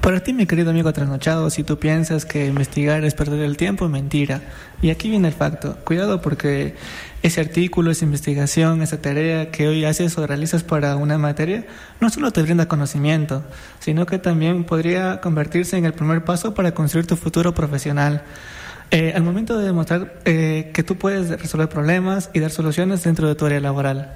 Para ti, mi querido amigo trasnochado, si tú piensas que investigar es perder el tiempo, mentira. Y aquí viene el facto. Cuidado, porque ese artículo, esa investigación, esa tarea que hoy haces o realizas para una materia, no solo te brinda conocimiento, sino que también podría convertirse en el primer paso para construir tu futuro profesional. Al momento de demostrar que tú puedes resolver problemas y dar soluciones dentro de tu área laboral.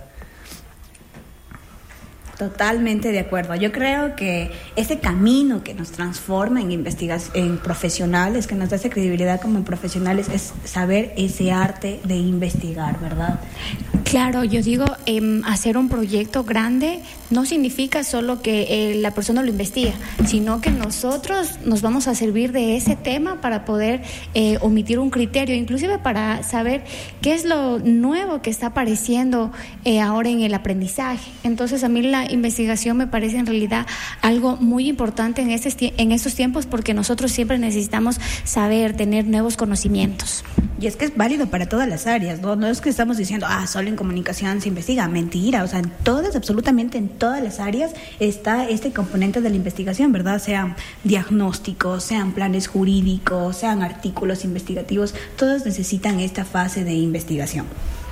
Totalmente de acuerdo. Yo creo que ese camino que nos transforma en profesionales, que nos da esa credibilidad como profesionales, es saber ese arte de investigar, ¿verdad? Claro, yo digo, hacer un proyecto grande no significa solo que la persona lo investiga, sino que nosotros nos vamos a servir de ese tema para poder omitir un criterio, inclusive para saber qué es lo nuevo que está apareciendo ahora en el aprendizaje. Entonces, a mí la investigación me parece en realidad algo muy importante en estos tiempos, porque nosotros siempre necesitamos saber, tener nuevos conocimientos. Y es que es válido para todas las áreas, ¿no? No es que estamos diciendo, solo en comunicación se investiga. Mentira, o sea, absolutamente en todas las áreas está este componente de la investigación, ¿verdad? Sean diagnósticos, sean planes jurídicos, sean artículos investigativos, todos necesitan esta fase de investigación.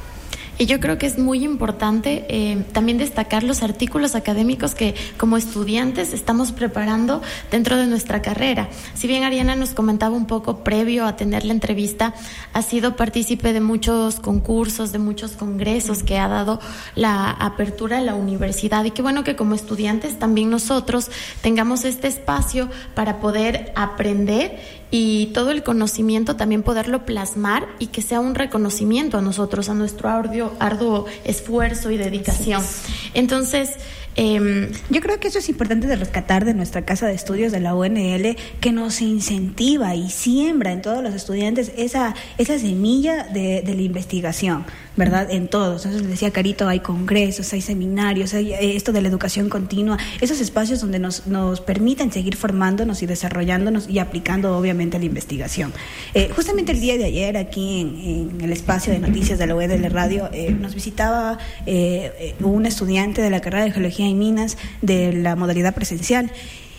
Y yo creo que es muy importante también destacar los artículos académicos que como estudiantes estamos preparando dentro de nuestra carrera. Si bien Ariana nos comentaba un poco previo a tener la entrevista, ha sido partícipe de muchos concursos, de muchos congresos que ha dado la apertura de la universidad, y qué bueno que como estudiantes también nosotros tengamos este espacio para poder aprender y todo el conocimiento también poderlo plasmar y que sea un reconocimiento a nosotros, a nuestro arduo esfuerzo y dedicación. Entonces, yo creo que eso es importante de rescatar de nuestra casa de estudios de la UNL, que nos incentiva y siembra en todos los estudiantes esa semilla de la investigación, ¿verdad? En todos. Entonces, les decía Carito, hay congresos, hay seminarios, hay esto de la educación continua, esos espacios donde nos permiten seguir formándonos y desarrollándonos y aplicando obviamente la investigación. Justamente el día de ayer aquí en el espacio de noticias de la UNL Radio nos visitaba un estudiante de la carrera de Geología y Minas de la modalidad presencial.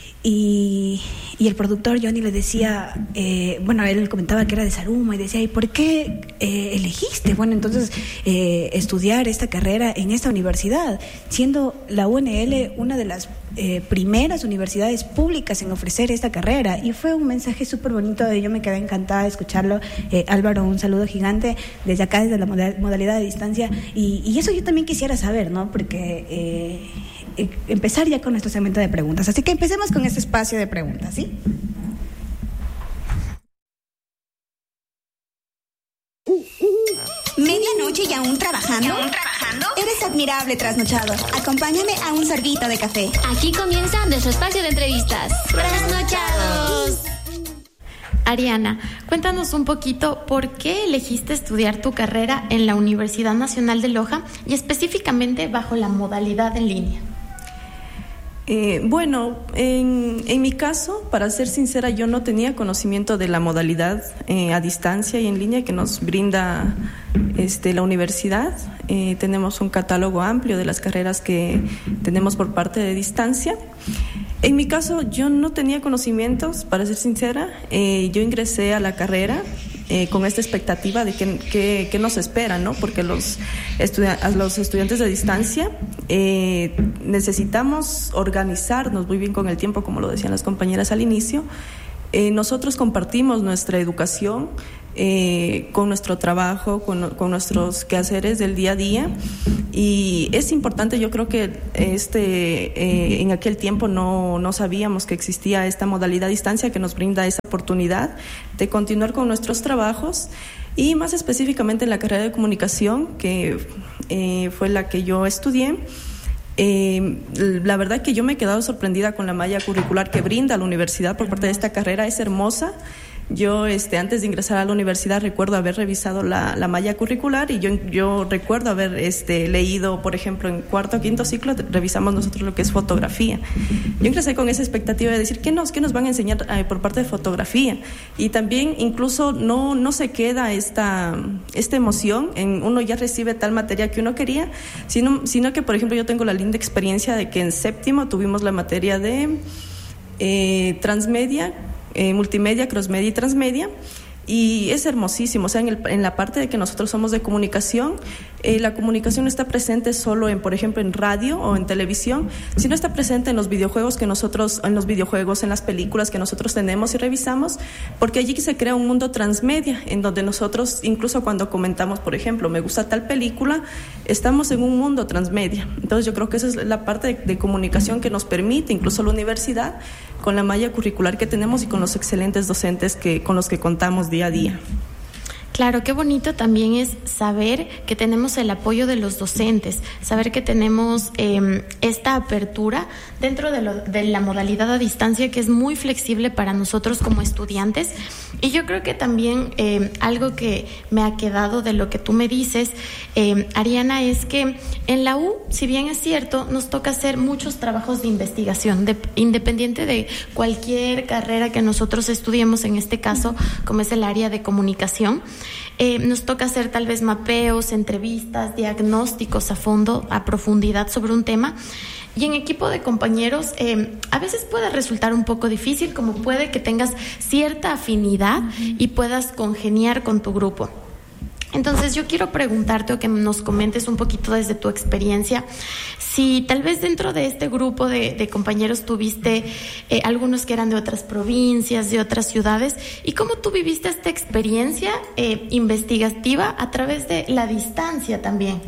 Y el productor Johnny le decía, él comentaba que era de Zaruma y decía, ¿y por qué elegiste? Bueno, entonces estudiar esta carrera en esta universidad, siendo la UNL una de las primeras universidades públicas en ofrecer esta carrera. Y fue un mensaje súper bonito y yo me quedé encantada de escucharlo. Álvaro, un saludo gigante desde acá, desde la modalidad de distancia. Y eso yo también quisiera saber, ¿no? Porque empezar ya con nuestro segmento de preguntas. Así que empecemos con este espacio de preguntas, ¿sí? ¿Medianoche y aún trabajando? Eres admirable, trasnochado. Acompáñame a un sorbito de café. Aquí comienza nuestro espacio de entrevistas. ¡Trasnochados! Ariana, cuéntanos un poquito por qué elegiste estudiar tu carrera en la Universidad Nacional de Loja y específicamente bajo la modalidad en línea. En mi caso, para ser sincera, yo no tenía conocimiento de la modalidad a distancia y en línea que nos brinda la universidad. Tenemos un catálogo amplio de las carreras que tenemos por parte de distancia. En mi caso, yo no tenía conocimientos, para ser sincera. Yo ingresé a la carrera con esta expectativa de qué nos espera, ¿no? Porque los estudiantes de distancia necesitamos organizarnos muy bien con el tiempo, como lo decían las compañeras al inicio. Nosotros compartimos nuestra educación con nuestro trabajo, con nuestros quehaceres del día a día, y es importante. Yo creo que en aquel tiempo no sabíamos que existía esta modalidad a distancia que nos brinda esa oportunidad de continuar con nuestros trabajos, y más específicamente en la carrera de comunicación, que fue la que yo estudié. La verdad que yo me he quedado sorprendida con la malla curricular que brinda la universidad por parte de esta carrera. Es hermosa. Yo antes de ingresar a la universidad recuerdo haber revisado la malla curricular, y yo recuerdo haber leído, por ejemplo, en cuarto o quinto ciclo revisamos nosotros lo que es fotografía. Yo ingresé con esa expectativa de decir ¿qué nos van a enseñar por parte de fotografía? Y también incluso no se queda esta emoción en uno ya recibe tal materia que uno quería, sino que, por ejemplo, yo tengo la linda experiencia de que en séptimo tuvimos la materia de transmedia, multimedia, crossmedia y transmedia. Y es hermosísimo, o sea, en la parte de que nosotros somos de comunicación, la comunicación no está presente solo en, por ejemplo, en radio o en televisión, sino está presente en los videojuegos en las películas que nosotros tenemos y revisamos, porque allí se crea un mundo transmedia, en donde nosotros, incluso cuando comentamos, por ejemplo, me gusta tal película, estamos en un mundo transmedia. Entonces yo creo que esa es la parte de comunicación que nos permite, incluso la universidad, con la malla curricular que tenemos y con los excelentes docentes con los que contamos día a día. Claro, qué bonito también es saber que tenemos el apoyo de los docentes, saber que tenemos esta apertura dentro de la modalidad a distancia, que es muy flexible para nosotros como estudiantes. Y yo creo que también algo que me ha quedado de lo que tú me dices, Ariana, es que en la U, si bien es cierto, nos toca hacer muchos trabajos de investigación, independiente de cualquier carrera que nosotros estudiemos, en este caso, como es el área de comunicación. Nos toca hacer tal vez mapeos, entrevistas, diagnósticos a fondo, a profundidad sobre un tema. Y en equipo de compañeros a veces puede resultar un poco difícil, como puede que tengas cierta afinidad y puedas congeniar con tu grupo. Entonces yo quiero preguntarte o que nos comentes un poquito desde tu experiencia, si tal vez dentro de este grupo de compañeros tuviste algunos que eran de otras provincias, de otras ciudades, y cómo tú viviste esta experiencia investigativa a través de la distancia también.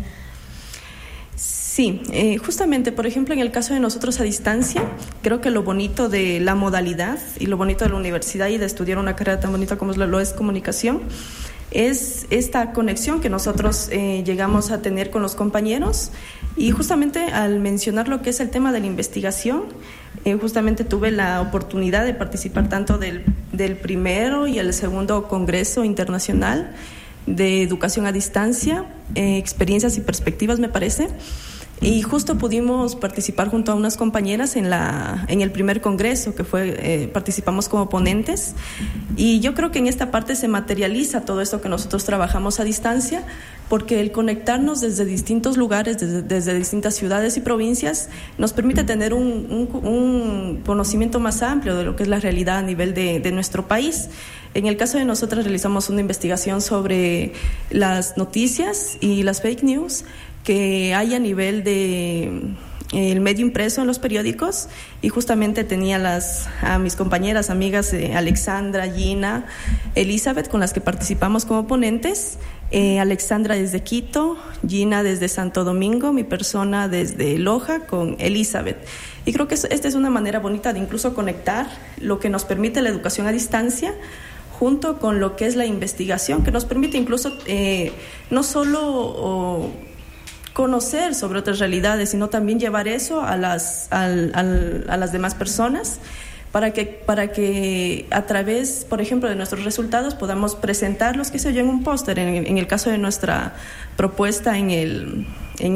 Sí, justamente, por ejemplo, en el caso de nosotros a distancia, creo que lo bonito de la modalidad y lo bonito de la universidad y de estudiar una carrera tan bonita como lo es comunicación, es esta conexión que nosotros llegamos a tener con los compañeros. Y justamente al mencionar lo que es el tema de la investigación, justamente tuve la oportunidad de participar tanto del primero y el segundo Congreso Internacional de Educación a Distancia, Experiencias y Perspectivas, me parece. Y justo pudimos participar junto a unas compañeras en el primer congreso, que participamos como ponentes. Y yo creo que en esta parte se materializa todo esto que nosotros trabajamos a distancia, porque el conectarnos desde distintos lugares, desde distintas ciudades y provincias, nos permite tener un conocimiento más amplio de lo que es la realidad a nivel de nuestro país. En el caso de nosotras realizamos una investigación sobre las noticias y las fake news que hay a nivel de el medio impreso en los periódicos, y justamente tenía a mis compañeras, amigas Alexandra, Gina, Elizabeth, con las que participamos como ponentes. Alexandra desde Quito, Gina desde Santo Domingo, mi persona desde Loja con Elizabeth. Y creo que esta es una manera bonita de incluso conectar lo que nos permite la educación a distancia junto con lo que es la investigación, que nos permite incluso no solo conocer sobre otras realidades, sino también llevar eso a las demás personas, para que a través, por ejemplo, de nuestros resultados podamos presentarlos, qué sé yo, en un póster. En el caso de nuestra propuesta en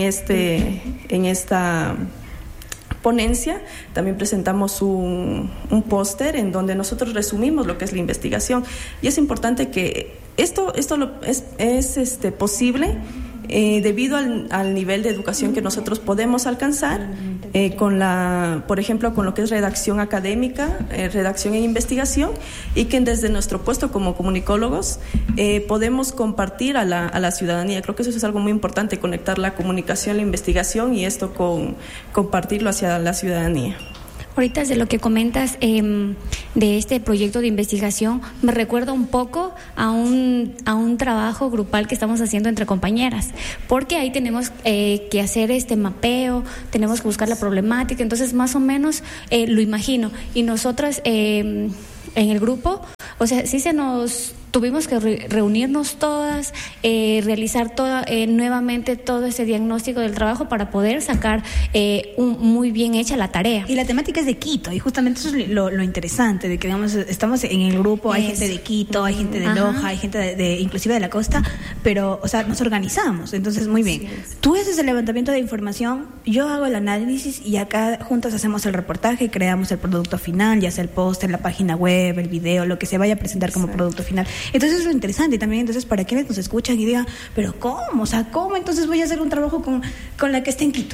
esta ponencia, también presentamos un póster en donde nosotros resumimos lo que es la investigación. Y es importante que esto es posible debido al nivel de educación que nosotros podemos alcanzar por ejemplo, con lo que es redacción académica, redacción e investigación, y que desde nuestro puesto como comunicólogos podemos compartir a la ciudadanía. Creo que eso es algo muy importante, conectar la comunicación, la investigación y esto compartirlo hacia la ciudadanía. Ahorita de lo que comentas de este proyecto de investigación, me recuerda un poco a un trabajo grupal que estamos haciendo entre compañeras, porque ahí tenemos que hacer este mapeo, tenemos que buscar la problemática, entonces más o menos lo imagino. Y nosotras en el grupo, o sea, sí tuvimos que reunirnos todas, realizar nuevamente todo ese diagnóstico del trabajo para poder sacar muy bien hecha la tarea. Y la temática es de Quito, y justamente eso es lo interesante, de que digamos, estamos en el grupo, hay gente de Quito, hay gente de Loja, hay gente inclusive de la costa, pero, o sea, nos organizamos, entonces muy bien. Tú haces el levantamiento de información, yo hago el análisis y acá juntas hacemos el reportaje, creamos el producto final, ya sea el póster, la página web, el video, lo que se vaya a presentar como producto final. Entonces es lo interesante, y también entonces para quienes nos escuchan y digan, pero ¿cómo? O sea, ¿cómo entonces voy a hacer un trabajo con la que está en Quito?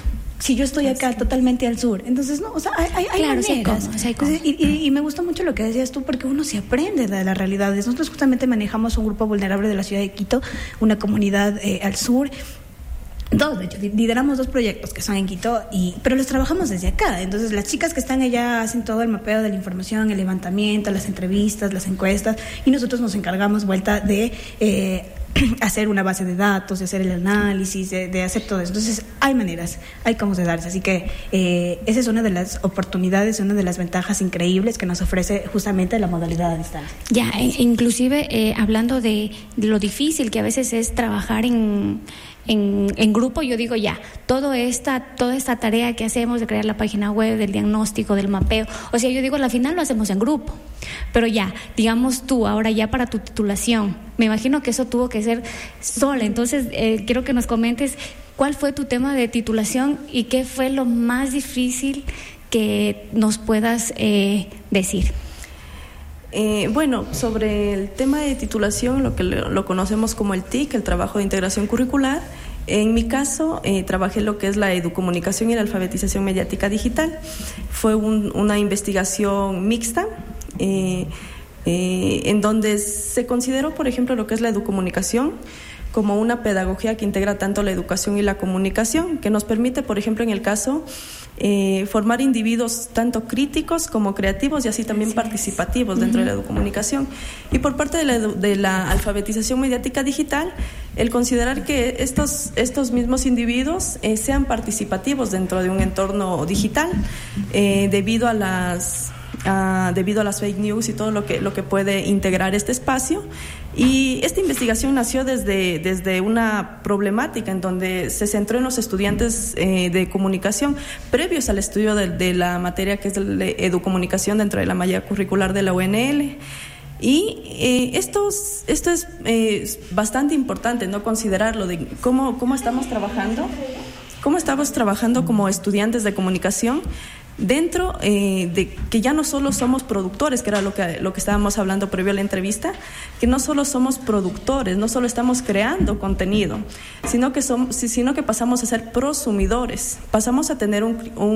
si yo estoy acá totalmente al sur? Entonces, no, o sea, hay claro, maneras. Sí hay cómo. Y me gustó mucho lo que decías tú, porque uno se aprende de las realidades. Nosotros justamente manejamos un grupo vulnerable de la ciudad de Quito, una comunidad al sur. De hecho, lideramos 2 proyectos que son en Quito, pero los trabajamos desde acá. Entonces, las chicas que están allá hacen todo el mapeo de la información, el levantamiento, las entrevistas, las encuestas, y nosotros nos encargamos vuelta de hacer una base de datos, de hacer el análisis, de hacer todo eso. Entonces, hay maneras, hay cómo se darse. Así que esa es una de las oportunidades, una de las ventajas increíbles que nos ofrece justamente la modalidad a distancia. Ya, inclusive hablando de lo difícil que a veces es trabajar en grupo, yo digo ya, toda esta tarea que hacemos de crear la página web, del diagnóstico, del mapeo, o sea, yo digo, al final lo hacemos en grupo, pero ya, digamos tú, ahora ya para tu titulación, me imagino que eso tuvo que ser sola, entonces quiero que nos comentes cuál fue tu tema de titulación y qué fue lo más difícil que nos puedas decir. Bueno, sobre el tema de titulación, lo que lo conocemos como el TIC, el trabajo de integración curricular. En mi caso, trabajé lo que es la educomunicación y la alfabetización mediática digital. Fue una investigación mixta, en donde se consideró, por ejemplo, lo que es la educomunicación como una pedagogía que integra tanto la educación y la comunicación, que nos permite, por ejemplo, en el caso, formar individuos tanto críticos como creativos y así también participativos dentro de la educomunicación. Y por parte de la alfabetización mediática digital, el considerar que estos mismos individuos sean participativos dentro de un entorno digital, debido a las fake news y todo lo que puede integrar este espacio. Y esta investigación nació desde una problemática en donde se centró en los estudiantes de comunicación previos al estudio de la materia que es de educomunicación dentro de la malla curricular de la UNL. Y esto es bastante importante, ¿no? Considerarlo de cómo estamos trabajando como estudiantes de comunicación dentro de que ya no solo somos productores, que era lo que estábamos hablando previo a la entrevista, que no solo somos productores, no solo estamos creando contenido, sino que pasamos a ser prosumidores, pasamos a tener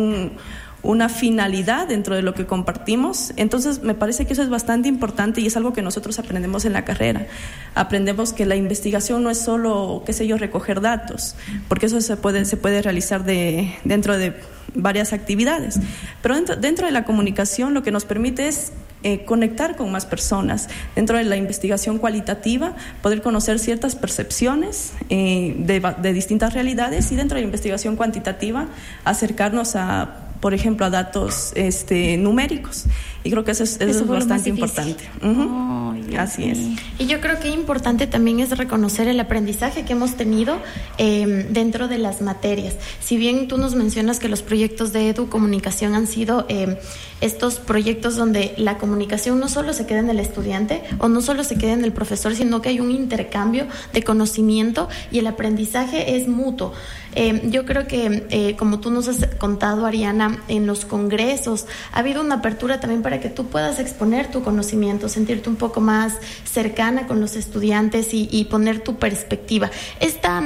una finalidad dentro de lo que compartimos. Entonces me parece que eso es bastante importante y es algo que nosotros aprendemos en la carrera. Aprendemos que la investigación no es solo, recoger datos, porque eso se puede realizar dentro de varias actividades, pero dentro de la comunicación lo que nos permite es conectar con más personas. Dentro de la investigación cualitativa, poder conocer ciertas percepciones de distintas realidades, y dentro de la investigación cuantitativa, acercarnos por ejemplo, a datos numéricos. Y creo que eso es bastante importante. Así es. Y yo creo que importante también es reconocer el aprendizaje que hemos tenido dentro de las materias. Si bien tú nos mencionas que los proyectos de educomunicación han sido estos proyectos donde la comunicación no solo se queda en el estudiante o no solo se queda en el profesor, sino que hay un intercambio de conocimiento y el aprendizaje es mutuo. Yo creo que, como tú nos has contado, Ariana, en los congresos ha habido una apertura también para que tú puedas exponer tu conocimiento, sentirte un poco más cercana con los estudiantes y poner tu perspectiva. Esta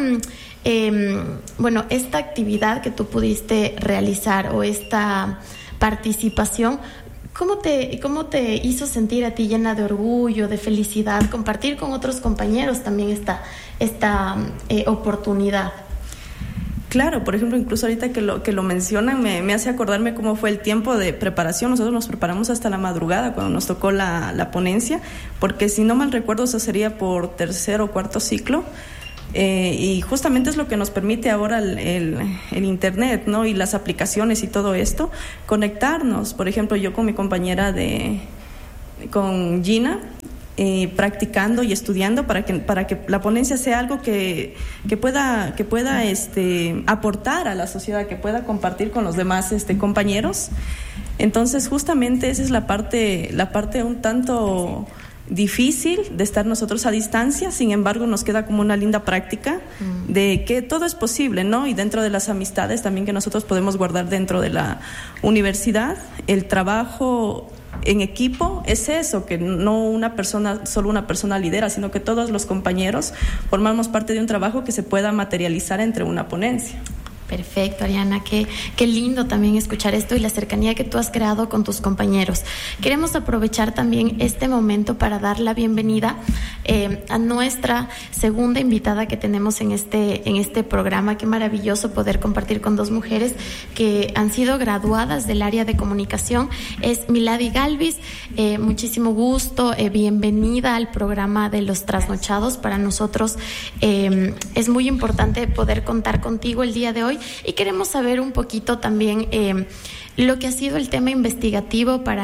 actividad que tú pudiste realizar o esta participación, ¿cómo te hizo sentir a ti llena de orgullo, de felicidad, compartir con otros compañeros también esta oportunidad? Claro, por ejemplo, incluso ahorita que lo mencionan me hace acordarme cómo fue el tiempo de preparación. Nosotros nos preparamos hasta la madrugada cuando nos tocó la ponencia, porque si no mal recuerdo eso sería por 3er o 4º ciclo, y justamente es lo que nos permite ahora el internet, ¿no? Y las aplicaciones y todo esto, conectarnos. Por ejemplo, yo con mi compañera con Gina, practicando y estudiando para que la ponencia sea algo que pueda aportar a la sociedad, que pueda compartir con los demás compañeros. Entonces justamente esa es la parte un tanto difícil de estar nosotros a distancia. Sin embargo, nos queda como una linda práctica de que todo es posible, ¿no? Y dentro de las amistades también que nosotros podemos guardar dentro de la universidad, el trabajo en equipo es eso, que no solo una persona lidera, sino que todos los compañeros formamos parte de un trabajo que se pueda materializar entre una ponencia. Perfecto, Ariana, qué lindo también escuchar esto y la cercanía que tú has creado con tus compañeros. Queremos aprovechar también este momento para dar la bienvenida a nuestra segunda invitada que tenemos en este programa. Qué maravilloso poder compartir con dos mujeres que han sido graduadas del área de comunicación. Es Milady Galvis, muchísimo gusto, bienvenida al programa de Los Trasnochados. Para nosotros es muy importante poder contar contigo el día de hoy. Y queremos saber un poquito también lo que ha sido el tema investigativo para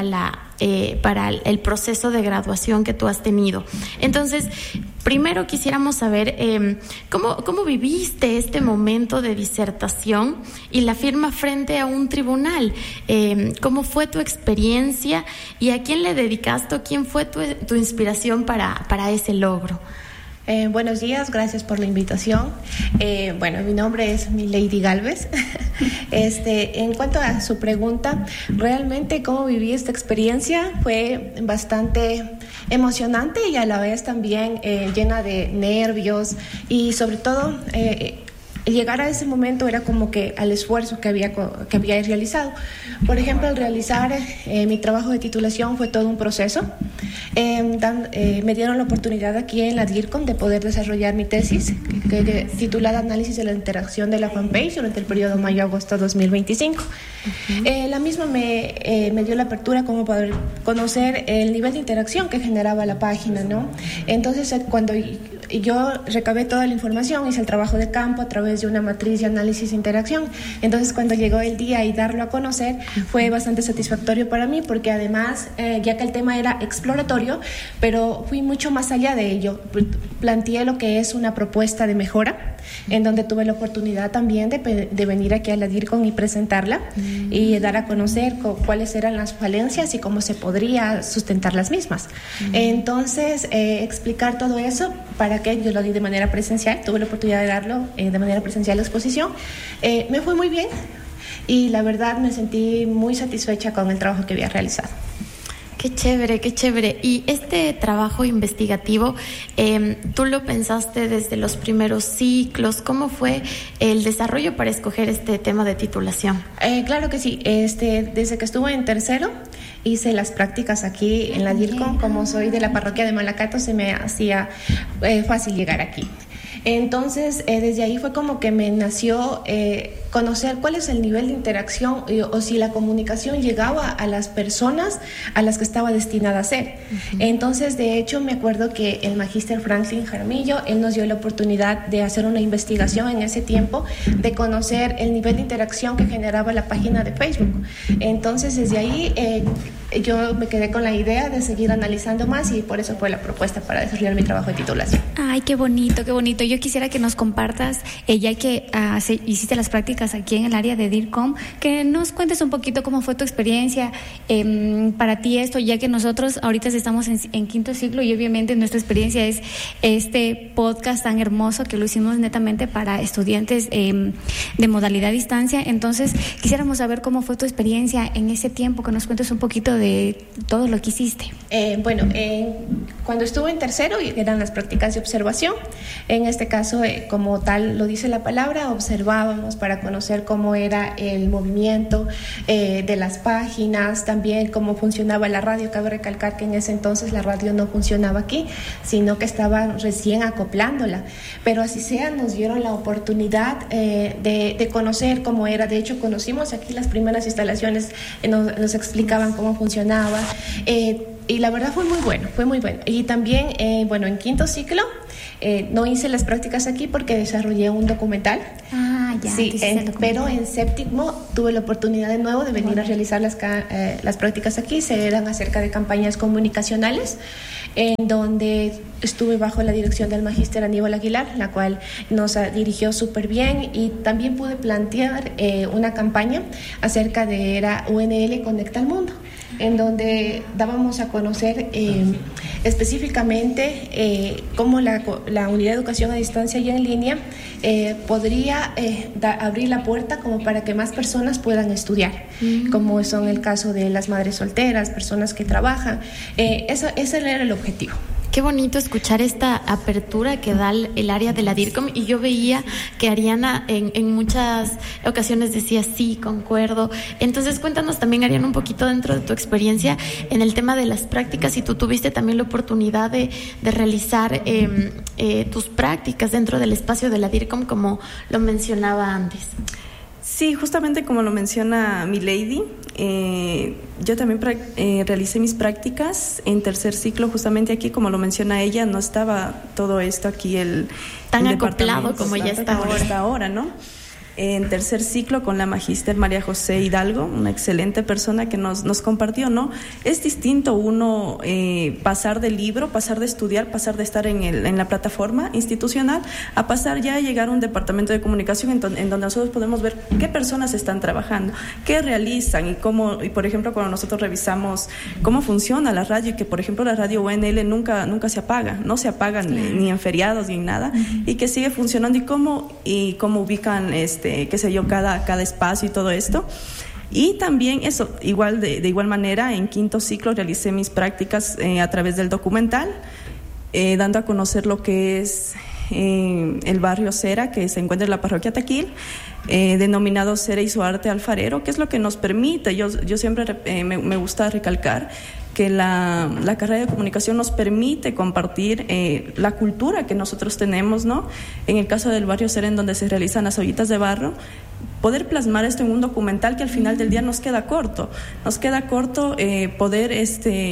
el proceso de graduación que tú has tenido. Entonces, primero quisiéramos saber cómo viviste este momento de disertación y la firma frente a un tribunal. ¿Cómo fue tu experiencia y a quién le dedicaste o quién fue tu inspiración para ese logro? Buenos días, gracias por la invitación. Mi nombre es Milady Galvis. En cuanto a su pregunta, realmente cómo viví esta experiencia fue bastante emocionante y a la vez también llena de nervios y sobre todo llegar a ese momento era como que al esfuerzo que había realizado. Por ejemplo, al realizar mi trabajo de titulación fue todo un proceso. Me dieron la oportunidad aquí en la DIRCOM de poder desarrollar mi tesis titulada Análisis de la interacción de la fanpage durante el periodo mayo-agosto 2025. La misma me dio la apertura como poder conocer el nivel de interacción que generaba la página, ¿no? Entonces, cuando yo recabé toda la información, hice el trabajo de campo a través de una matriz de análisis de interacción. Entonces, cuando llegó el día y darlo a conocer, fue bastante satisfactorio para mí, porque además, ya que el tema era exploratorio, pero fui mucho más allá de ello. Planteé lo que es una propuesta de mejora, en donde tuve la oportunidad también de venir aquí a la DIRCOM y presentarla y dar a conocer cuáles eran las falencias y cómo se podría sustentar las mismas. Entonces, explicar todo eso, para que yo lo di de manera presencial, tuve la oportunidad de darlo de manera presencial la exposición. Me fue muy bien y la verdad me sentí muy satisfecha con el trabajo que había realizado. Qué chévere, qué chévere. Y este trabajo investigativo, ¿tú lo pensaste desde los primeros ciclos? ¿Cómo fue el desarrollo para escoger este tema de titulación? Claro que sí. Desde que estuve en tercero, hice las prácticas aquí en la DIRCOM. Como soy de la parroquia de Malacato, se me hacía fácil llegar aquí. Entonces, desde ahí fue como que me nació conocer cuál es el nivel de interacción o si la comunicación llegaba a las personas a las que estaba destinada a ser. Entonces, de hecho, me acuerdo que el magíster Franklin Jaramillo, él nos dio la oportunidad de hacer una investigación en ese tiempo, de conocer el nivel de interacción que generaba la página de Facebook. Entonces, desde ahí yo me quedé con la idea de seguir analizando más y por eso fue la propuesta para desarrollar mi trabajo de titulación. Ay, qué bonito, qué bonito. Yo quisiera que nos compartas, ya que hiciste las prácticas aquí en el área de DIRCOM, que nos cuentes un poquito cómo fue tu experiencia para ti esto, ya que nosotros ahorita estamos en quinto ciclo y obviamente nuestra experiencia es este podcast tan hermoso que lo hicimos netamente para estudiantes de modalidad distancia. Entonces, quisiéramos saber cómo fue tu experiencia en ese tiempo, que nos cuentes un poquito de todo lo que hiciste. Cuando estuve en tercero eran las prácticas de observación. En este caso, como tal lo dice la palabra, observábamos para conocer cómo era el movimiento de las páginas, también cómo funcionaba la radio. Cabe recalcar que en ese entonces la radio no funcionaba aquí, sino que estaban recién acoplándola, pero así sea, nos dieron la oportunidad de conocer cómo era. De hecho, conocimos aquí las primeras instalaciones, nos explicaban cómo funcionaba, y la verdad fue muy bueno. Y también, en quinto ciclo, no hice las prácticas aquí porque desarrollé un documental. Sí, pero en séptimo tuve la oportunidad de nuevo de venir a realizar las prácticas aquí. Eran acerca de campañas comunicacionales, en donde estuve bajo la dirección del magíster Aníbal Aguilar, la cual nos dirigió súper bien, y también pude plantear una campaña acerca de UNL Conecta al Mundo, en donde dábamos a conocer específicamente cómo la unidad de educación a distancia y en línea podría abrir la puerta como para que más personas puedan estudiar, como son el caso de las madres solteras, personas que trabajan. Ese era el objetivo. Qué bonito escuchar esta apertura que da el área de la DIRCOM, y yo veía que Ariana en muchas ocasiones decía sí, concuerdo. Entonces cuéntanos también, Ariana, un poquito dentro de tu experiencia en el tema de las prácticas, si tú tuviste también la oportunidad de realizar tus prácticas dentro del espacio de la DIRCOM, como lo mencionaba antes. Sí, justamente como lo menciona Milady, yo también realicé mis prácticas en tercer ciclo, justamente aquí, como lo menciona ella, no estaba todo esto aquí tan el acoplado como ya está ahora, ¿no? En tercer ciclo con la magíster María José Hidalgo, una excelente persona que nos compartió, ¿no? Es distinto uno pasar del libro, pasar de estudiar, pasar de estar en la plataforma institucional, a pasar ya a llegar a un departamento de comunicación en donde nosotros podemos ver qué personas están trabajando, qué realizan y por ejemplo, cuando nosotros revisamos cómo funciona la radio, y que por ejemplo la radio UNL nunca se apaga, no se apaga ni en feriados ni en nada, y que sigue funcionando, y cómo ubican qué sé yo, cada espacio y todo esto. Y también eso, de igual manera, en quinto ciclo realicé mis prácticas a través del documental, dando a conocer lo que es el barrio Cera, que se encuentra en la parroquia Taquil, denominado Cera y su arte alfarero, que es lo que nos permite, yo siempre me gusta recalcar que la carrera de comunicación nos permite compartir la cultura que nosotros tenemos, ¿no? En el caso del barrio Cera, en donde se realizan las ollitas de barro, poder plasmar esto en un documental que al final del día nos queda corto poder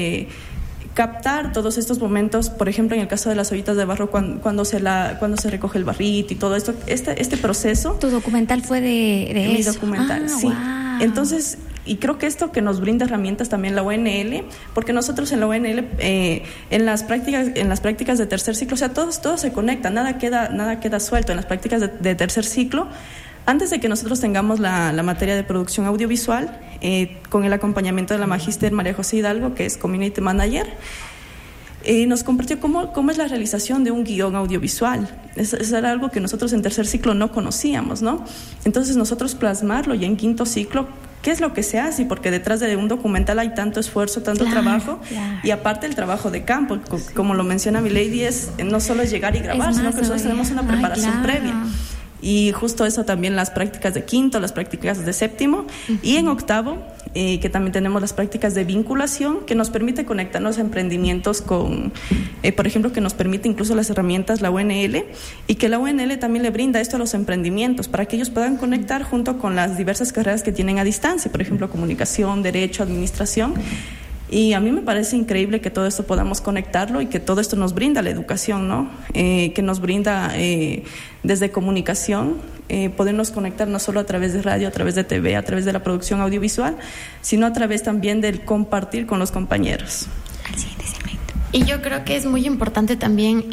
captar todos estos momentos, por ejemplo, en el caso de las ollitas de barro, cuando se recoge el barrito y todo esto, este proceso. ¿Tu documental fue de mi eso? Documental, sí. Wow. Entonces, y creo que esto que nos brinda herramientas también la UNL, porque nosotros en la UNL, en las prácticas de tercer ciclo, o sea, todo se conecta, nada queda suelto en las prácticas de tercer ciclo. Antes de que nosotros tengamos la materia de producción audiovisual, con el acompañamiento de la magíster María José Hidalgo, que es Community Manager, nos compartió cómo es la realización de un guión audiovisual. Eso era algo que nosotros en tercer ciclo no conocíamos, ¿no? Entonces nosotros plasmarlo ya en quinto ciclo, ¿qué es lo que se hace? Porque detrás de un documental hay tanto esfuerzo, tanto trabajo, y aparte el trabajo de campo, como lo menciona Milady, no solo es llegar y grabar, sino que nosotros tenemos una preparación previa. Y justo eso también, las prácticas de quinto, las prácticas de séptimo, y en octavo, que también tenemos las prácticas de vinculación, que nos permite conectarnos a emprendimientos por ejemplo, que nos permite incluso las herramientas, la UNL, y que la UNL también le brinda esto a los emprendimientos, para que ellos puedan conectar junto con las diversas carreras que tienen a distancia, por ejemplo, comunicación, derecho, administración. Y a mí me parece increíble que todo esto podamos conectarlo, y que todo esto nos brinda la educación, ¿no? Que nos brinda desde comunicación, podernos conectar no solo a través de radio, a través de TV, a través de la producción audiovisual, sino a través también del compartir con los compañeros. Y yo creo que es muy importante también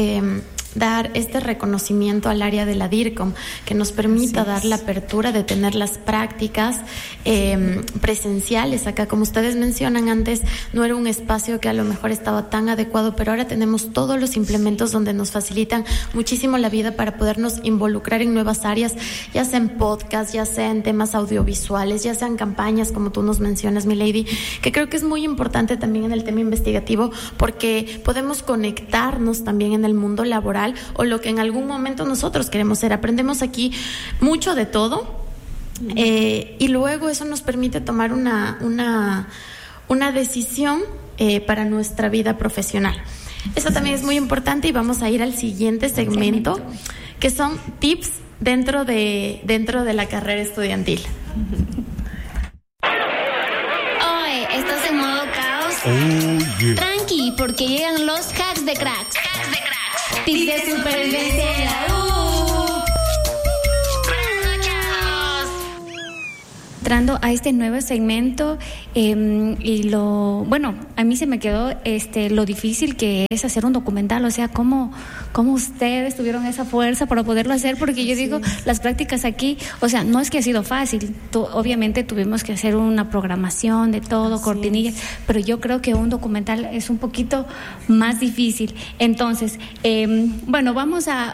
dar este reconocimiento al área de la DIRCOM, que nos permita dar la apertura de tener las prácticas presenciales acá. Como ustedes mencionan, antes no era un espacio que a lo mejor estaba tan adecuado, pero ahora tenemos todos los implementos donde nos facilitan muchísimo la vida para podernos involucrar en nuevas áreas, ya sea en podcast, ya sea en temas audiovisuales, ya sean campañas, como tú nos mencionas, Milady, que creo que es muy importante también en el tema investigativo, porque podemos conectarnos también en el mundo laboral, o lo que en algún momento nosotros queremos ser. Aprendemos aquí mucho de todo, y luego eso nos permite tomar una decisión para nuestra vida profesional. Eso también es muy importante, y vamos a ir al siguiente segmento, que son tips dentro de la carrera estudiantil. Oye, ¿estás en modo caos? Oh, yeah. Tranqui, porque llegan los hacks de cracks. Tips de supervivencia en la U. Entrando a este nuevo segmento, y a mí se me quedó lo difícil que es hacer un documental, o sea, cómo ustedes tuvieron esa fuerza para poderlo hacer, porque yo digo, las prácticas aquí, o sea, no es que ha sido fácil, obviamente tuvimos que hacer una programación de todo, cortinillas, pero yo creo que un documental es un poquito más difícil. Entonces, vamos a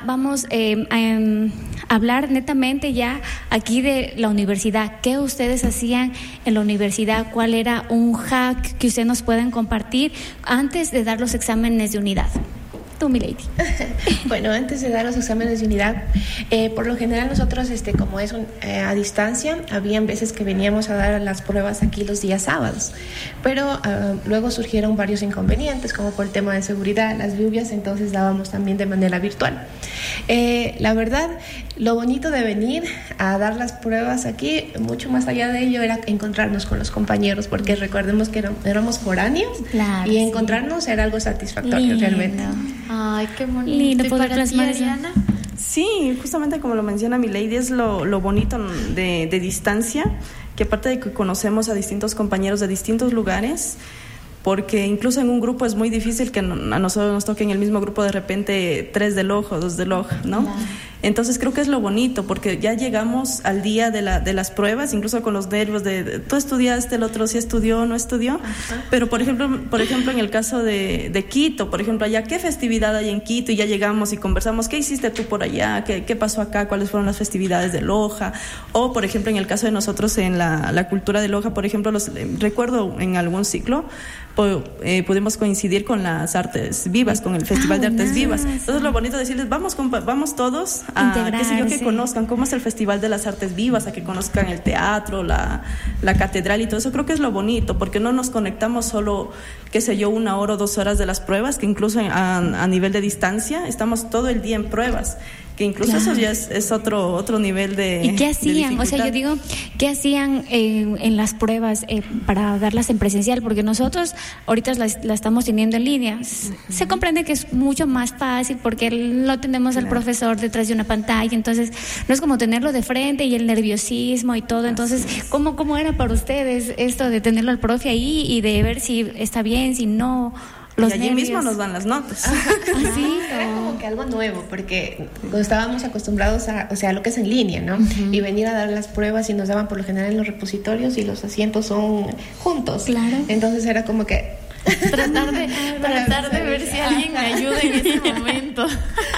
hablar netamente ya aquí de la universidad. ¿Qué ustedes hacían en la universidad? cuál era un hack que ustedes nos pueden compartir antes de dar los exámenes de unidad. Tú, mi lady. Bueno, antes de dar los exámenes de unidad, por lo general nosotros, como es a distancia, habían veces que veníamos a dar las pruebas aquí los días sábados, pero luego surgieron varios inconvenientes, como por el tema de seguridad, las lluvias, entonces dábamos también de manera virtual. La verdad, lo bonito de venir a dar las pruebas aquí, mucho más allá de ello, era encontrarnos con los compañeros, porque recordemos que éramos foráneos, claro, y encontrarnos era algo satisfactorio. Lindo. Realmente. Ay, qué bonito. Lindo poder plasmar, Ariana. Sí, justamente como lo menciona mi lady, es lo bonito de distancia, que aparte de que conocemos a distintos compañeros de distintos lugares, porque incluso en un grupo es muy difícil que a nosotros nos toque en el mismo grupo de repente 3 de Loja, 2 de Loja, ¿no? Claro. Entonces creo que es lo bonito, porque ya llegamos al día de las pruebas, incluso con los nervios de tú estudiaste, el otro sí estudió, no estudió. Ajá. Pero por ejemplo en el caso de Quito, por ejemplo, allá qué festividad hay en Quito, y ya llegamos y conversamos, ¿qué hiciste tú por allá? ¿Qué pasó acá? ¿Cuáles fueron las festividades de Loja? O por ejemplo en el caso de nosotros en la cultura de Loja, por ejemplo, recuerdo en algún ciclo pudimos coincidir con las artes vivas, con el Festival de Artes Vivas. Entonces lo bonito es decirles, vamos todos a qué sé yo, que conozcan cómo es el Festival de las Artes Vivas, a que conozcan el teatro, la catedral y todo eso. Creo que es lo bonito, porque no nos conectamos solo, qué sé yo, 1 hora o 2 horas de las pruebas, que incluso a nivel de distancia estamos todo el día en pruebas, que incluso claro, eso ya es otro nivel de ¿Y qué hacían? O sea, yo digo, ¿qué hacían en las pruebas para darlas en presencial? Porque nosotros ahorita la estamos teniendo en línea. Se comprende que es mucho más fácil porque no tenemos al profesor detrás de una pantalla, entonces no es como tenerlo de frente y el nerviosismo y todo. Entonces, ¿cómo era para ustedes esto de tenerlo al profe ahí y de ver si está bien, si no? Los y allí nervios mismo nos dan las notas. Sí, era como que algo nuevo, porque estábamos acostumbrados a lo que es en línea, ¿no? Y venir a dar las pruebas y nos daban por lo general en los repositorios y los asientos son juntos. Claro. Entonces era como que tratar de ver si alguien me ayuda en ese momento.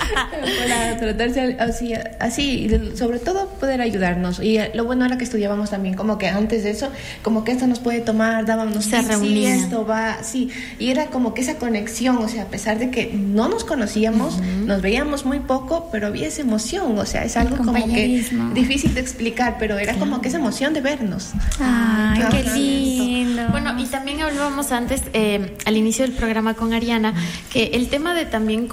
Para tratarse así, sobre todo poder ayudarnos. Y lo bueno era que estudiábamos también, como que antes de eso, como que esto nos puede tomar, dábamos sí, esto va, sí. Y era como que esa conexión, o sea, a pesar de que no nos conocíamos, nos veíamos muy poco, pero había esa emoción, o sea, es algo como que difícil de explicar, pero era como que esa emoción de vernos. Ay, qué lindo. Bueno, y también hablábamos antes, al inicio del programa con Ariana, que el tema de también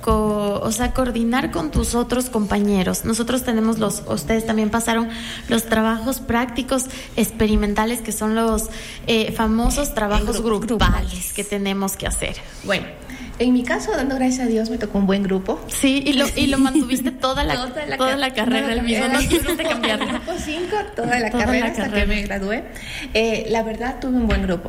coordinar con tus otros compañeros. Nosotros tenemos ustedes también pasaron los trabajos prácticos experimentales, que son los famosos trabajos grupales que tenemos que hacer. Bueno, en mi caso, dando gracias a Dios, me tocó un buen grupo. Sí, y lo mantuviste toda la carrera el mismo, no quisiste cambiarlo. Grupo 5, toda la carrera hasta que me gradué. La verdad, tuve un buen grupo.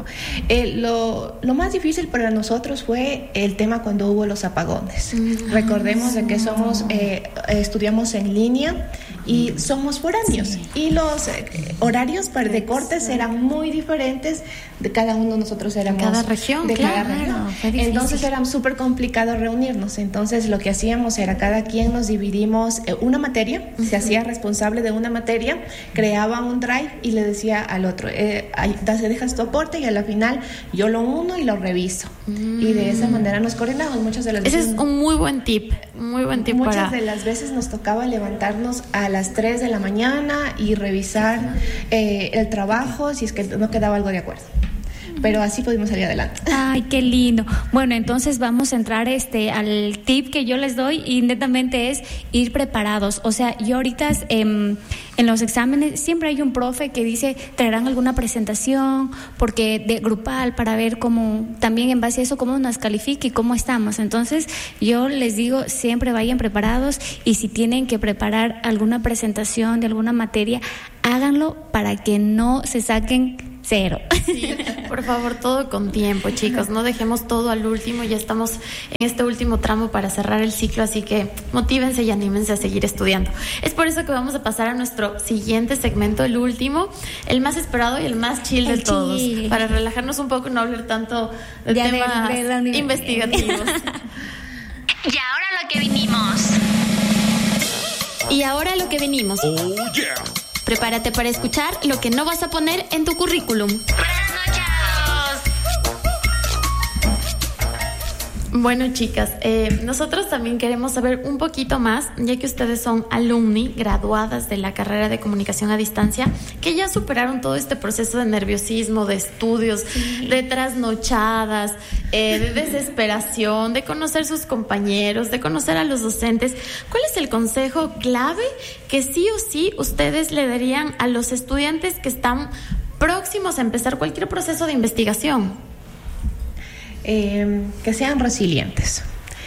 Lo más difícil para nosotros fue el tema cuando hubo los apagones. Recordemos de que estudiamos en línea y somos foráneos. Y los horarios de cortes eran muy diferentes. De cada uno de nosotros éramos... Cada región, cada región. Entonces era súper complicado reunirnos. Entonces lo que hacíamos era cada quien nos dividimos una materia, se hacía responsable de una materia, creaba un drive y le decía al otro, dejas tu aporte y a la final yo lo uno y lo reviso. Y de esa manera nos coordinamos. Muchas de las veces... Ese es un muy buen tip. Muchas de las veces nos tocaba levantarnos a las 3 de la mañana y revisar el trabajo si es que no quedaba algo de acuerdo. Pero así pudimos salir adelante. Ay, qué lindo. Bueno, entonces vamos a entrar al tip que yo les doy, y netamente es ir preparados. O sea, yo ahorita en los exámenes siempre hay un profe que dice, traerán alguna presentación porque de grupal, para ver cómo, también en base a eso, cómo nos califica y cómo estamos. Entonces yo les digo, siempre vayan preparados, y si tienen que preparar alguna presentación de alguna materia, háganlo para que no se saquen 0. Sí, por favor, todo con tiempo, chicos. No dejemos todo al último. Ya estamos en este último tramo para cerrar el ciclo, así que motívense y anímense a seguir estudiando. Es por eso que vamos a pasar a nuestro siguiente segmento, el último, el más esperado y el más chill de todos, para relajarnos un poco y no hablar tanto de temas investigativos. Y ahora lo que vinimos. Y ahora lo que venimos. Oh, yeah. Prepárate para escuchar lo que no vas a poner en tu currículum. Buenas Bueno, chicas, nosotros también queremos saber un poquito más, ya que ustedes son alumni graduadas de la carrera de comunicación a distancia, que ya superaron todo este proceso de nerviosismo, de estudios, de trasnochadas, de desesperación, de conocer sus compañeros, de conocer a los docentes. ¿Cuál es el consejo clave que sí o sí ustedes le darían a los estudiantes que están próximos a empezar cualquier proceso de investigación? Que sean resilientes.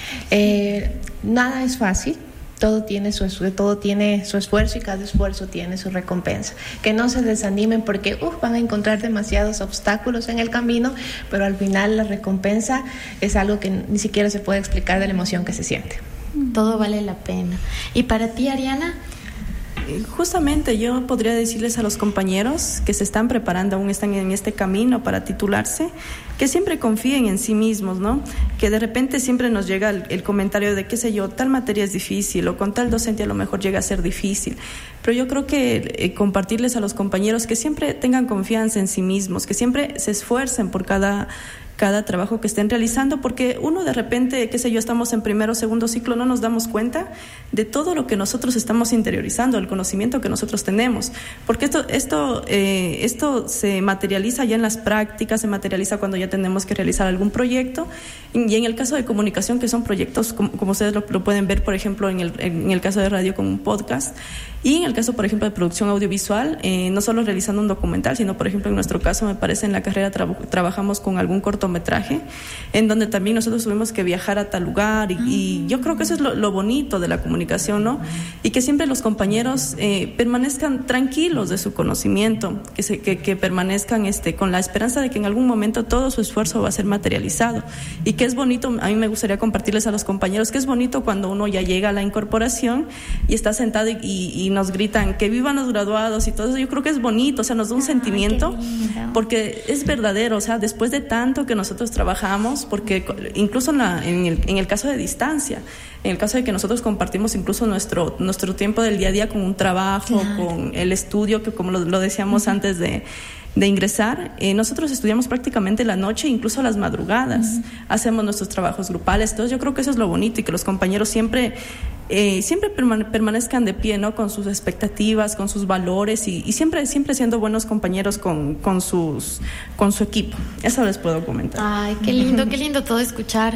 Nada es fácil, todo tiene su esfuerzo y cada esfuerzo tiene su recompensa. Que no se desanimen porque van a encontrar demasiados obstáculos en el camino, pero al final la recompensa es algo que ni siquiera se puede explicar de la emoción que se siente. Todo vale la pena. ¿Y para ti, Ariana? Justamente yo podría decirles a los compañeros que se están preparando, aún están en este camino para titularse, que siempre confíen en sí mismos, ¿no? Que de repente siempre nos llega el comentario de, qué sé yo, tal materia es difícil o con tal docente a lo mejor llega a ser difícil. Pero yo creo que compartirles a los compañeros que siempre tengan confianza en sí mismos, que siempre se esfuercen por cada trabajo que estén realizando, porque uno de repente, qué sé yo, estamos en primero o segundo ciclo, no nos damos cuenta de todo lo que nosotros estamos interiorizando, el conocimiento que nosotros tenemos, porque esto se materializa ya en las prácticas, se materializa cuando ya tenemos que realizar algún proyecto, y en el caso de comunicación, que son proyectos, como ustedes lo pueden ver, por ejemplo, en el caso de radio con un podcast, y en el caso, por ejemplo, de producción audiovisual, no solo realizando un documental, sino, por ejemplo, en nuestro caso, me parece, en la carrera trabajamos con algún cortometraje, en donde también nosotros tuvimos que viajar a tal lugar, y yo creo que eso es lo bonito de la comunicación, ¿no? Y que siempre los compañeros permanezcan tranquilos de su conocimiento, que permanezcan con la esperanza de que en algún momento todo su esfuerzo va a ser materializado, y que es bonito, a mí me gustaría compartirles a los compañeros, que es bonito cuando uno ya llega a la incorporación y está sentado y nos gritan que vivan los graduados y todo eso. Yo creo que es bonito, o sea, nos da un sentimiento, porque es verdadero, o sea, después de tanto que nosotros trabajamos, porque incluso en el caso de distancia, en el caso de que nosotros compartimos incluso nuestro tiempo del día a día con un trabajo, con el estudio, que como lo decíamos antes de ingresar, nosotros estudiamos prácticamente la noche, incluso las madrugadas, hacemos nuestros trabajos grupales. Entonces yo creo que eso es lo bonito, y que los compañeros siempre permanezcan de pie, ¿no? Con sus expectativas, con sus valores, y siempre siendo buenos compañeros con su equipo. Eso les puedo comentar. Ay, qué lindo todo escuchar.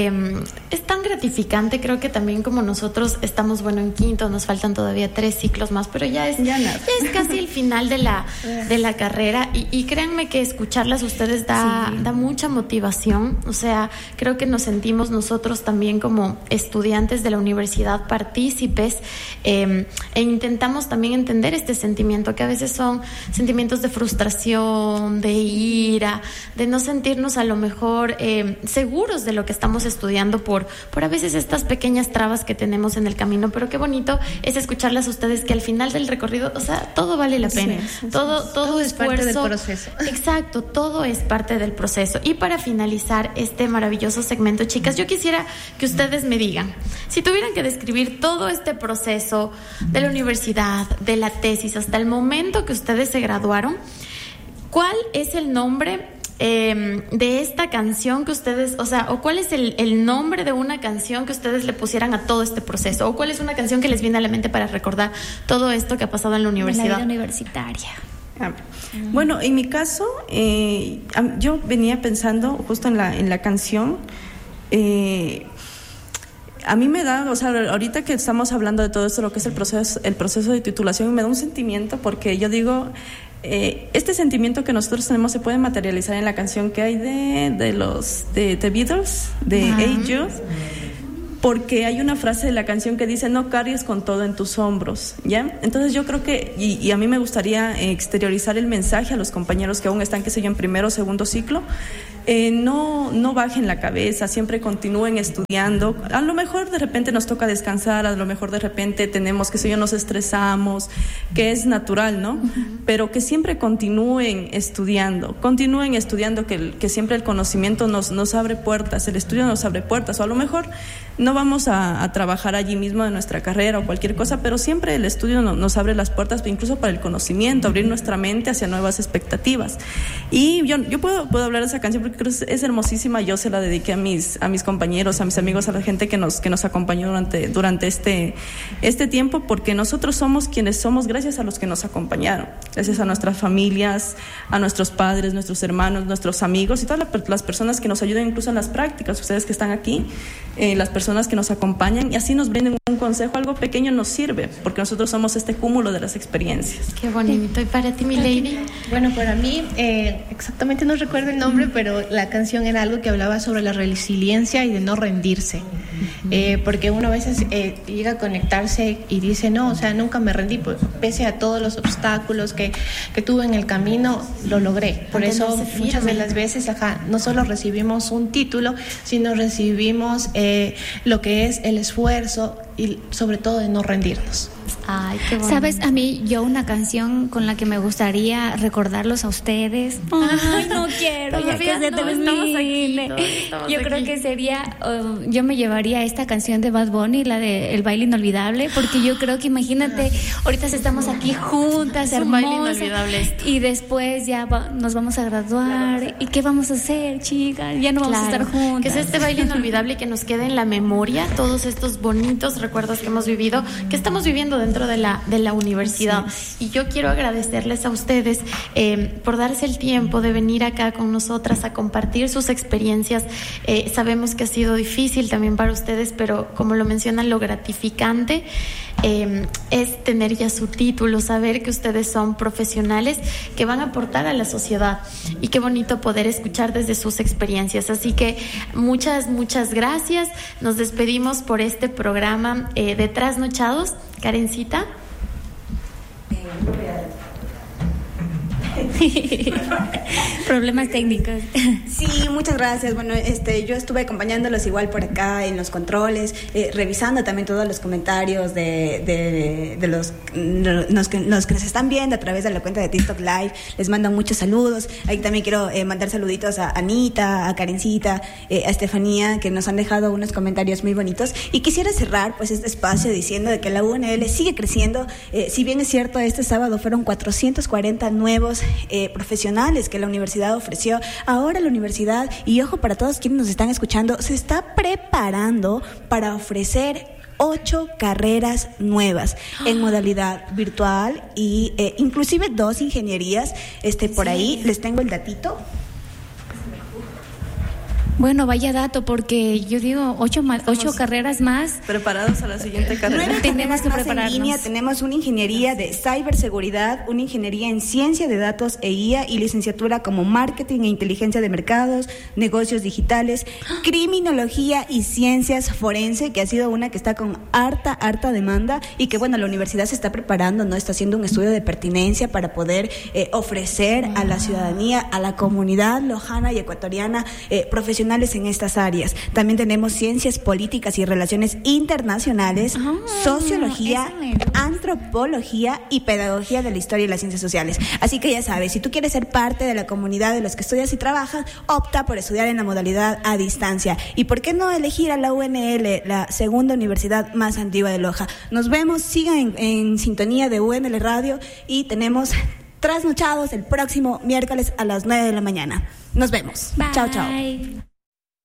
Es tan gratificante. Creo que también, como nosotros estamos en quinto, nos faltan todavía 3 ciclos más, pero ya es casi el final de la carrera, y créanme que escucharlas a ustedes da mucha motivación. O sea, creo que nos sentimos nosotros también como estudiantes de la universidad partícipes, e intentamos también entender este sentimiento, que a veces son sentimientos de frustración, de ira, de no sentirnos a lo mejor seguros de lo que estamos estudiando por a veces estas pequeñas trabas que tenemos en el camino. Pero qué bonito es escucharlas a ustedes, que al final del recorrido, o sea, todo vale la pena. Todo es parte del proceso. Exacto, todo es parte del proceso. Y para finalizar este maravilloso segmento, chicas, yo quisiera que ustedes me digan, si tuvieran que describir todo este proceso de la universidad, de la tesis, hasta el momento que ustedes se graduaron, ¿cuál es el nombre de esta canción que ustedes, o cuál es el nombre de una canción que ustedes le pusieran a todo este proceso? ¿O cuál es una canción que les viene a la mente para recordar todo esto que ha pasado en la universidad? En la vida universitaria. Bueno, en mi caso, yo venía pensando justo en la canción. A mí me da, ahorita que estamos hablando de todo esto, lo que es el proceso de titulación, me da un sentimiento, porque yo digo, este sentimiento que nosotros tenemos se puede materializar en la canción que hay de The Beatles, de Hey Jude, porque hay una frase de la canción que dice: no cargues con todo en tus hombros, ¿ya? Entonces yo creo que, y a mí me gustaría exteriorizar el mensaje a los compañeros que aún están, qué sé yo, en primero o segundo ciclo. No bajen la cabeza, siempre continúen estudiando. A lo mejor de repente nos toca descansar, a lo mejor de repente tenemos, qué sé yo, nos estresamos, que es natural, ¿no? Pero que siempre continúen estudiando, que siempre el conocimiento nos abre puertas, el estudio nos abre puertas. O a lo mejor no vamos a trabajar allí mismo en nuestra carrera o cualquier cosa, pero siempre el estudio nos abre las puertas, incluso para el conocimiento, abrir nuestra mente hacia nuevas expectativas. Y yo puedo hablar de esa canción porque es hermosísima. Yo se la dediqué a mis compañeros, a mis amigos, a la gente que nos acompañó durante este tiempo, porque nosotros somos quienes somos gracias a los que nos acompañaron, gracias a nuestras familias, a nuestros padres, nuestros hermanos, nuestros amigos y todas las personas que nos ayudan incluso en las prácticas, ustedes que están aquí, las personas que nos acompañan, y así nos brinden un consejo, algo pequeño nos sirve, porque nosotros somos este cúmulo de las experiencias. Qué bonito. ¿Y para ti, mi lady? Bueno, para mí, exactamente no recuerdo el nombre, pero la canción era algo que hablaba sobre la resiliencia y de no rendirse. Porque uno a veces llega a conectarse y dice, no, o sea, nunca me rendí, pues, pese a todos los obstáculos que tuve en el camino, lo logré. Por eso muchas de las veces, no solo recibimos un título, sino recibimos lo que es el esfuerzo y sobre todo de no rendirnos. Ay, qué bonito. ¿Sabes? A mí, yo una canción con la que me gustaría recordarlos a ustedes. Ay, no quiero, ya que se termine. Yo creo que sería, yo me llevaría esta canción de Bad Bunny, la de El Baile Inolvidable, porque yo creo que, imagínate, ahorita estamos aquí juntas, hermosas, y después ya nos vamos a graduar. ¿Y qué vamos a hacer, chicas? Ya no vamos a estar juntas. Que es este baile inolvidable que nos quede en la memoria, todos estos bonitos recuerdos que hemos vivido, que estamos viviendo dentro de la universidad. Y yo quiero agradecerles a ustedes por darse el tiempo de venir acá con nosotras a compartir sus experiencias. Sabemos que ha sido difícil también para ustedes, pero como lo mencionan, lo gratificante es tener ya su título, saber que ustedes son profesionales que van a aportar a la sociedad, y qué bonito poder escuchar desde sus experiencias. Así que muchas gracias. Nos despedimos por este programa de Trasnochados. Karencita. Problemas técnicos. Sí, muchas gracias. Bueno, yo estuve acompañándolos igual por acá en los controles, revisando también todos los comentarios de los que nos están viendo a través de la cuenta de TikTok Live. Les mando muchos saludos. Ahí también quiero mandar saluditos a Anita, a Karencita, a Estefanía, que nos han dejado unos comentarios muy bonitos. Y quisiera cerrar pues este espacio diciendo de que la UNL sigue creciendo. Si bien es cierto, este sábado fueron 440 nuevos profesionales que la universidad ofreció. Ahora la universidad, y ojo para todos quienes nos están escuchando, se está preparando para ofrecer 8 carreras nuevas en modalidad virtual y inclusive 2 ingenierías. Por ahí les tengo el datito. Bueno, vaya dato, porque yo digo 8 carreras más. Preparados a la siguiente carrera. Tenemos que prepararnos. En línea tenemos una ingeniería de ciberseguridad, una ingeniería en ciencia de datos e IA y licenciatura como marketing e inteligencia de mercados, negocios digitales, criminología y ciencias forense, que ha sido una que está con harta demanda y que bueno, la universidad se está preparando, ¿no? Está haciendo un estudio de pertinencia para poder ofrecer a la ciudadanía, a la comunidad lojana y ecuatoriana profesionales en estas áreas. También tenemos ciencias políticas y relaciones internacionales, sociología, antropología y pedagogía de la historia y las ciencias sociales. Así que ya sabes, si tú quieres ser parte de la comunidad de los que estudias y trabajas, opta por estudiar en la modalidad a distancia. ¿Y por qué no elegir a la UNL, la segunda universidad más antigua de Loja? Nos vemos, sigan en sintonía de UNL Radio y tenemos Trasnochados el próximo miércoles a las 9 de la mañana. Nos vemos. Bye. Chao.